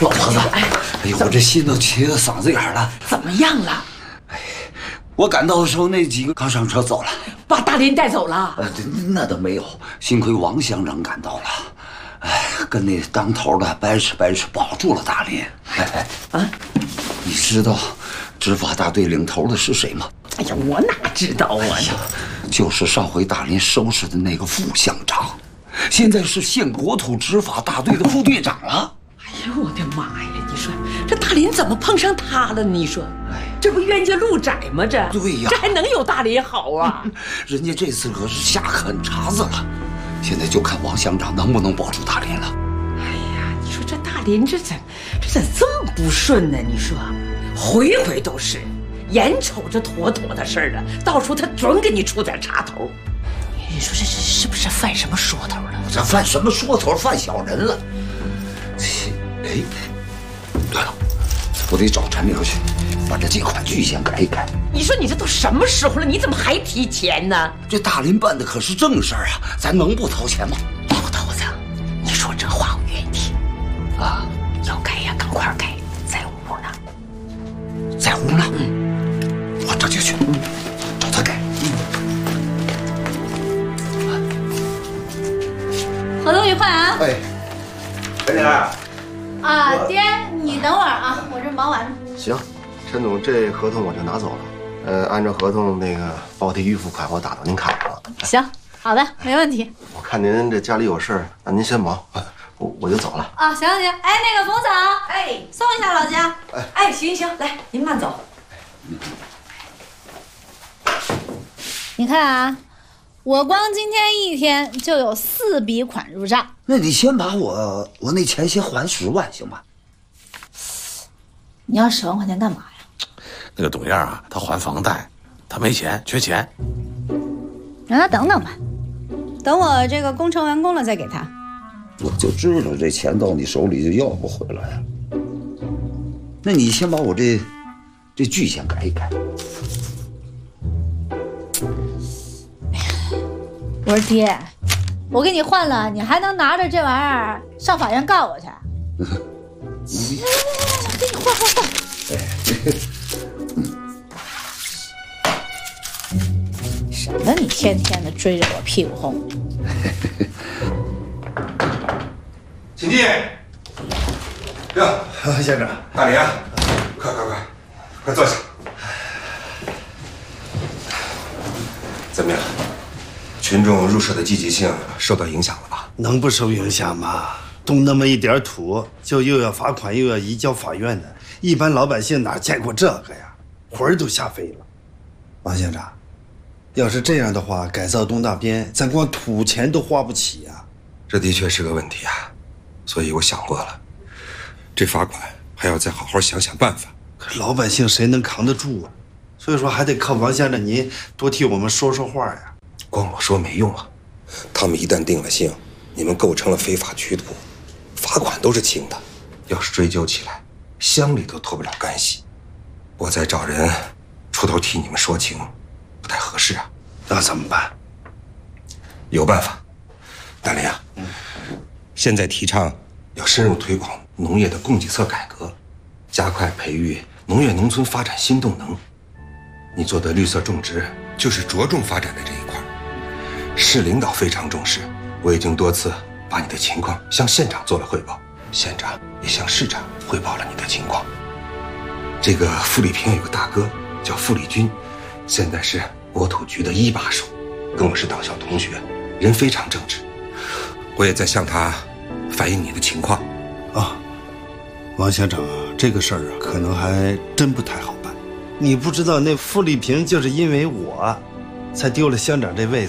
老婆子，哎呦，我这心都提到嗓子眼了。 怎么样了？ 我赶到的时候，那几个刚上车走了， 把大林带走了。 那倒没有，幸亏王乡长赶到了，跟那当头的掰扯保住了大林。你知道执法大队领头的是谁吗？ 哎呀，我哪知道啊！ 就是上回大林收拾的那个副乡长，现在是县国土执法大队的副队长了。 哎呦，我的妈呀！你说这大林怎么碰上他了？你说，这不冤家路窄吗？这对呀， 这还能有大林好啊？ 人家这次可是下狠茬子了，现在就看王乡长能不能保住大林了。 哎呀，你说这大林这咋这么不顺呢？你说，回回都是眼瞅着妥的事儿了，到时候他准给你出点插头。你说这是不是犯什么说头了？ 这犯什么说头？犯小人了。哎，对了，我得找陈明去，把这几款剧先改一改。 你说你这都什么时候了，你怎么还提钱呢？ 这大林办的可是正事儿啊，咱能不掏钱吗？ 老头子，你说这话我愿意听啊，要改呀，赶快改，在屋呢， 在屋呢。我这就去，找他改。 合同愉快啊！ 哎，陈姐。 啊，爹，你等会儿啊，我这忙完了。 行，陈总，这合同我就拿走了。按照合同那个包提预付款我打到您卡上了。 行，好的，没问题。 我看您这家里有事儿，那您先忙，我就走了。 啊，行。哎，那个冯嫂， 哎， 送一下老家。 哎，行，来，您慢走。 你看啊，我光今天一天就有4笔款入账。 那你先把我那钱先还10万，行吗？ 你要10万块钱干嘛呀？ 那个董燕啊，他还房贷，他没钱，缺钱。 让他等等吧，等我这个工程完工了再给他。 我就知道这钱到你手里就要不回来了。那你先把我这剧先改一改。 我说爹，我给你换了，你还能拿着这玩意儿上法院告我去？行，给你换。什么？你天天的追着我屁股轰？ 请进。哟，先生，大林啊，快坐下。怎么样？群众入社的积极性受到影响了吧？ 能不受影响吗？动那么一点土，就又要罚款又要移交法院的，一般老百姓哪见过这个呀？魂儿都吓飞了。王县长，要是这样的话，改造东大边，咱光土钱都花不起呀。 这的确是个问题啊，所以我想过了，这罚款还要再好好想想办法。 可老百姓谁能扛得住啊？所以说还得靠王县长您多替我们说说话呀。 光我说没用啊，他们一旦定了性，你们构成了非法取土，罚款都是轻的，要是追究起来，乡里都脱不了干系。我再找人出头替你们说情，不太合适啊。 那怎么办？ 有办法，大林啊，现在提倡要深入推广农业的供给侧改革，加快培育农业农村发展新动能。你做的绿色种植就是着重发展的这一块。市领导非常重视，我已经多次把你的情况向县长做了汇报，县长也向市长汇报了你的情况。这个富丽平有个大哥叫傅立军，现在是国土局的1把手，跟我是党校同学，人非常正直。我也在向他反映你的情况。 啊，王县长啊，这个事儿啊，可能还真不太好办。你不知道那傅立平就是因为我，才丢了乡长这位子。